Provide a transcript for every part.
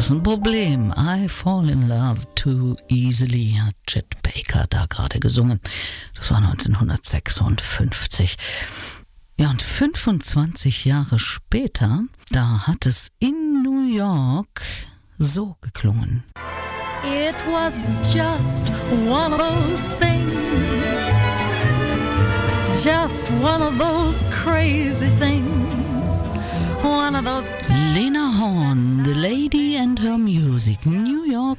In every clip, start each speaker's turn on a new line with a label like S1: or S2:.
S1: ist ein Problem. I fall in love too easily, hat Chet Baker da gerade gesungen. Das war 1956. Ja, und 25 Jahre später, da hat es in New York so geklungen.
S2: It was just one of those things, just one of those crazy things, one of those...
S1: Lena Horne, The Lady and Her Music, New York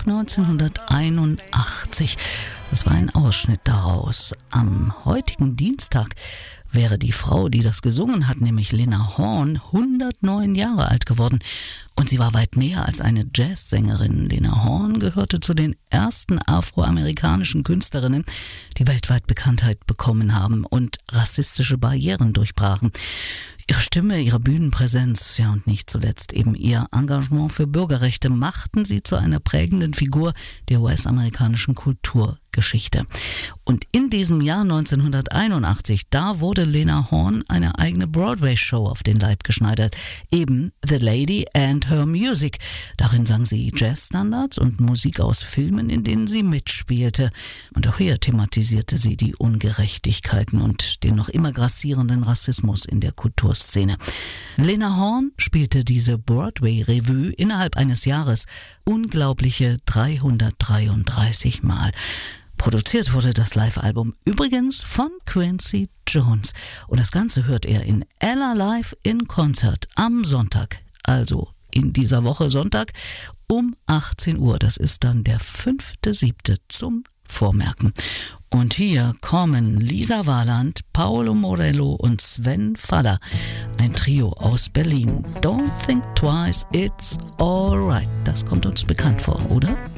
S1: 1981. Das war ein Ausschnitt daraus. Am heutigen Dienstag wäre die Frau, die das gesungen hat, nämlich Lena Horne, 109 Jahre alt geworden. Und sie war weit mehr als eine Jazzsängerin. Lena Horne gehörte zu den ersten afroamerikanischen Künstlerinnen, die weltweit Bekanntheit bekommen haben und rassistische Barrieren durchbrachen. Ihre Stimme, ihre Bühnenpräsenz, ja und nicht zuletzt eben ihr Engagement für Bürgerrechte machten sie zu einer prägenden Figur der US-amerikanischen Kulturgeschichte. Und in diesem Jahr 1981, da wurde Lena Horne eine eigene Broadway-Show auf den Leib geschneidert, eben The Lady and Her Music. Darin sang sie Jazzstandards und Musik aus Filmen, in denen sie mitspielte. Und auch hier thematisierte sie die Ungerechtigkeiten und den noch immer grassierenden Rassismus in der Kulturszene. Lena Horne spielte diese Broadway-Revue innerhalb eines Jahres unglaubliche 333 Mal. Produziert wurde das Live-Album übrigens von Quincy Jones. Und das Ganze hört ihr in Ella Live in Concert am Sonntag, also in dieser Woche Sonntag um 18 Uhr. Das ist dann der 5.7. zum Vormerken. Und hier kommen Lisa Warland, Paolo Morello und Sven Faller. Ein Trio aus Berlin. Don't think twice, it's alright. Das kommt uns bekannt vor, oder?